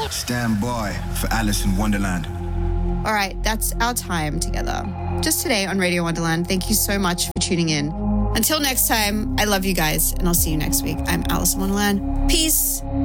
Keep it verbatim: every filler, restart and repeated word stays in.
Stand by for Alice in Wonderland. All right, that's our time together. Just today on Radio Wonderland. Thank you so much for tuning in. Until next time, I love you guys, and I'll see you next week. I'm Alice in Wonderland. Peace.